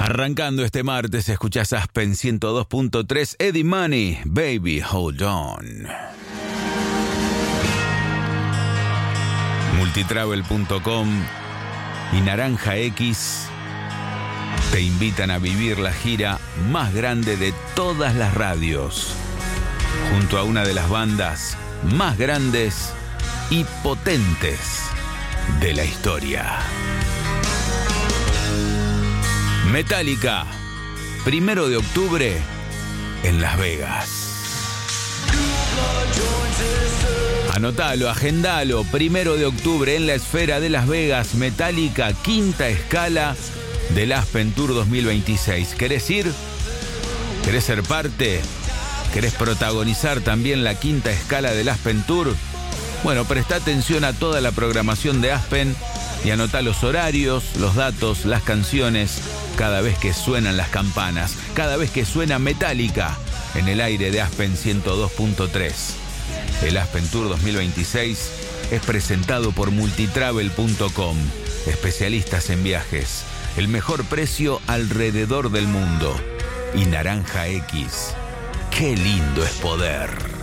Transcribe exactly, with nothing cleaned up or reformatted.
Arrancando este martes, escuchás Aspen ciento dos punto tres, Eddie Money, Baby Hold On. Multitravel punto com y Naranja X te invitan a vivir la gira más grande de todas las radios, junto a una de las bandas más grandes y potentes de la historia. Metallica, primero de octubre en Las Vegas. Anotalo, agendalo, primero de octubre en la Esfera de Las Vegas, Metallica, quinta escala del Aspen Tour dos mil veintiséis. ¿Querés ir? ¿Querés ser parte? ¿Querés protagonizar también la quinta escala del Aspen Tour? Bueno, presta atención a toda la programación de Aspen y anotá los horarios, los datos, las canciones, cada vez que suenan las campanas, cada vez que suena Metallica en el aire de Aspen ciento dos punto tres. El Aspen Tour dos mil veintiséis es presentado por Multitravel punto com, especialistas en viajes, el mejor precio alrededor del mundo, y Naranja X. ¡Qué lindo es poder!